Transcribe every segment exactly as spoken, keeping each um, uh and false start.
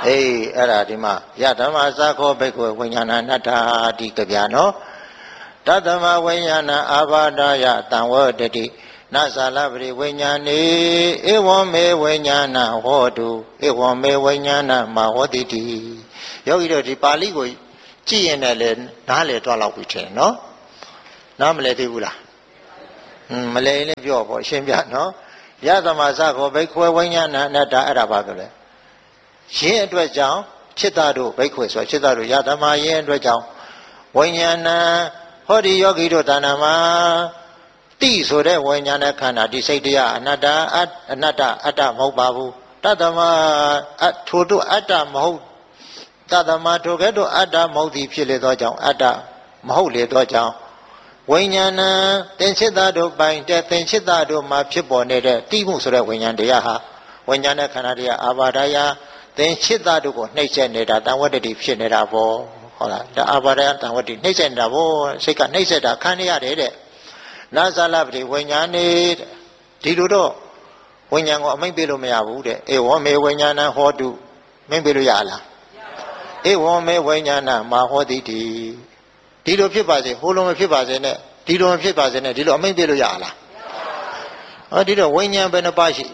အေးအဲ့ဒါဒီမှာယဓမ္မသာခောဘိက္ခွေဝိညာဏအနတ္ထာဒီကြပြနော်တတ္တမဝိညာဏအာဘာဒယတံဝတတိနသလပရိဝိညာဏေဧဝံမေဝိညာဏဟောတုဧဝံမေဝိညာဏမဟောတိတိယောဂီတို့ဒီပါဠိကိုကြည့်ရင်လည်းနားလေတော့လောက်ပြီထင်နော်နားမလဲသေးဘူးလားဟွန်းမလဲလည်းပြောပေါ့ရှင်းပြနော်ယသမသခောဘိက္ခွေဝိညာဏအနတ္တအဲ့ဒါပါပဲလေရင်းအတွက်ကြောင့်จิตတို့ဘိက္ခွေဆိုจิตတို့ယသမရင်းအတွက်ကြောင့်ဝိညာဏဟောဒီယောဂီတို့တဏ္ဍာမှာတိဆိုတဲ့ဝိညာဏခန္ဓာဒီစိတ်တရားအနတ္တအနတ္တအတ္တမဟုတ်ပါဘူးတတမအထိုတို့အတ္တမဟုတ်တတမထိုကဲ့သို့အတ္တမဟုတ်သည်ဖြစ်လေသောကြောင့်အတ္တမဟုတ်လေသောကြောင့်ဝိညာဏသင်္ချစ်သားတို့ပိုင်တဲ့သင်္ချစ်သားတို့မှာဖြစ်ပေါ်နေတဲ့တိမှုဆိုတဲ့ဝိညာဉ်တရားဟာဝိညာဏခန္ဓာတရားအာဘာဒယသင်္ချစ်သားတို့ကိုနှိမ့်ဆက်နေတာတံဝတ္တိဖြစ်နေတာပေါ့ဟုတ်လားဒါအာဘာဒယတံဝတ္တိနှိမ့်ဆက်နေတာပေါ့စိတ်ကနှိမ့်ဆက်တာခံရရတယ်တဲ့နာဇာလပတိဝိညာဏေဒီလိုတော့ဝိညာဉ်ကိုအမိန့်ပေးလို့မရဘူးတဲ့ဧဝံမေဝိညာဏဟောတုမိန့်ပေးလို့ရလားဧဝံမေဝိညာဏမဟောတိတိဒီလိုဖြစ်ပါစေဟိုလိုမဖြစ်ပါစေနဲ့ဒီလိုမဖြစ်ပါစေနဲ့ဒီလိုအမိန့်ပေးလို့ရလားဟောဒီတော့ဝိညာဉ်ဘယ်နှပါရှိ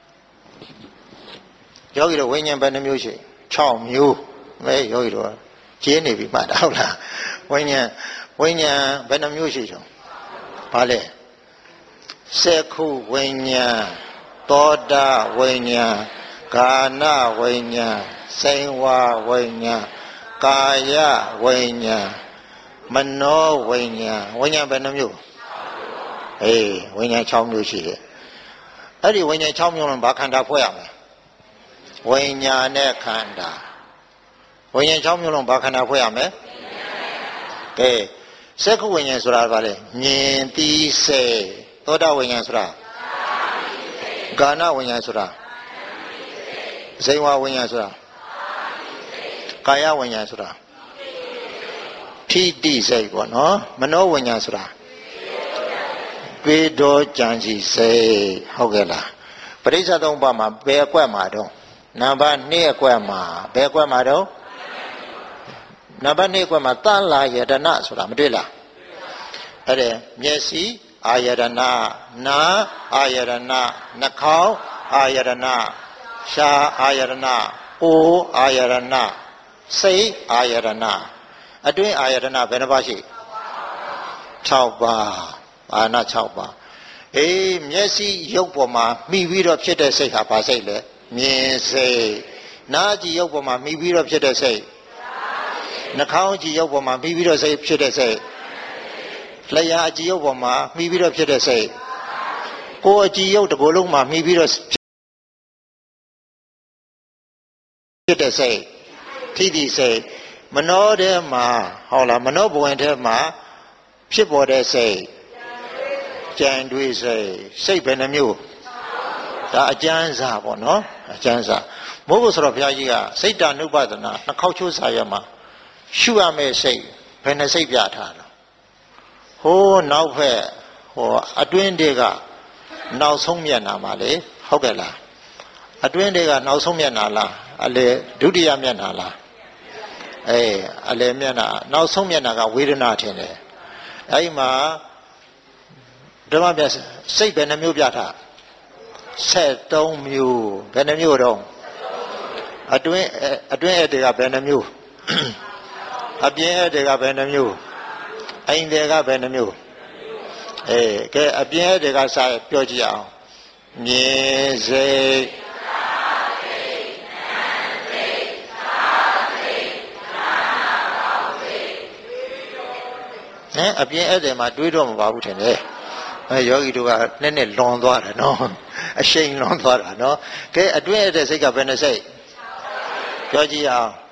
ယောဂီတို့ဝိညာဉ်ဘယ်နှမျိုးရှိ၆မျိုးမဲယောဂီတို့ကျင်းနေပြီမှတ်တာဟုတ်လားဝိညာဉ်ဝိညာဉ်ဘယ်နှမျိုးရှိချောဘာလဲစက္ခုဝိညာဉ်သောတာဝိညာဉ်ကာနဝိညာဉ်စိံဝဝိညာဉ်ကာယဝိညာဉ်မနောဝိညာဉ်ဝိညာဉ်ဘယ်နှမျိုးအေးဝိညာဉ်၆မျိုးရှိတယ်အဲ့ဒီဝိညာဉ်၆မျိုးလုံးဘာခန္ဓာဖွဲ့ရမလဲဝိညာဉ်နဲ့ခန္ဓာဝိညာဉ်၆မျိုးလုံးဘာခန္ဓာဖွဲ့ရမလဲကဲစက္ခုဝိညာဉ်ဆိုတာဘာလဲမြင်သိစေသောတာဝိညာဉ်ဆိုတာကာနဝိညာဉ်ဆိုတာဇိဝဝိညာဉ်ဆိုတာကာယဝိညာဉ်ဆိုတာထိတိစိတ်ပေါ့နော်မနောဝိညာဉ်ဆိုတာတွေးတော်ကြံစီစိတ်ဟုတ်ကဲ့လားပရိစ္ဆေသုံးပါးမှာဘယ်အကွက်မှာတော့နံပါတ်၂အကွက်မှာဘယ်အကွက်မှာတော့နံပါတ်၂အကွက်မှာသလာယတနာဆိုတာမတွေ့လားအဲ့ဒါမျက်စိအာယတနာနာအာယတနာနှာခေါင်းအာယတနာရှားအာယတနာအိုးအာယတနာစိတ်အာယတနာအတွင်းအာယတနာဘယ်နှပါရှိ၆ပါးအာနာ၆ပါးအေးမျက်စိရုပ်ပေါ်မှာမိပြီးတော့ဖြစ်တဲ့စိတ်ဟာဘာစိတ်လဲမြင်စိတ်နားကြည့်ရုပ်ပေါ်မှာမိပြီးတော့ဖြစ်တဲ့စိတ်နှာခေါင်းကြည့်ရုပ်ပေါ်မှာမိပြီးတော့စိတ်ဖြစ်တဲ့စိတ်လျှာအကြည့်ရုပ်ပေါ်မှာမိပြီးတော့ဖြစ်တဲ့စိတ်ကိုယ်အကြည့်ရုပ်တစ်ခုလုံးမှာမိပြီးတော့ဖြစ်တဲ့စိတ်ထိတိစိတ်မနောထဲမှာဟုတ်လားမနောဘဝင်ထဲမှာဖြစ်ပေါ်တဲ့စိတ်ကြံတွေးစိတ်စိတ်ဘယ်နှမျိုးဒါအကျမ်းစာပေါ့နော်အကျမ်းစာမို့လို့ဆိုတော့ဘုရားကြီးကစိတ်တ ानु ပဒနာနှစ်ခေါက်ချိုးစာရမှာရှုရမယ့်စိတ်ဘယ်နှစိတ်ပြထားတော့ဟိုးနောက်ဖက်ဟိုအတွင်းတွေကနောက်ဆုံးမျက်နှာမှာလေဟုတ်ကဲ့လားအတွင်းတွေကနောက်ဆုံးမျက်နှာလားအလေဒုတိယမျက်နှာလားအေးအလေမျက်နှာနောက်ဆုံးမျက်နှာကဝေဒနာထင်တယ်အဲ့ဒီမှာဓမ္မပြစိတ်ဘယ်နှမျိုးပြထားဆက်သုံးမျိုးဘယ်နှမျိုးတော့အတွင်းအတွင်းအဲ့တွေကဘယ်နှမျိုးအပြင်အဲ့တွေကဘယ်နှမျိုးအိမ်တွေကဘယ်နှမျိုးအေးကဲအပြင်အဲ့တွေကစပြောကြည့်အောင်မြင်စိတ်နဲအပြင်အဲ့တွေမှာတွေးတော့မပါဘူးထင်တယ်အဲယောဂီတို့ကနည်းနည်းလွန်သွားတယ်နော်အရှိန်လွန်သွားတာနော်ကဲအတွင်းအဲ့တဲ့စိတ်ကဘယ်နှစိတ်ပြောကြည့်အောင်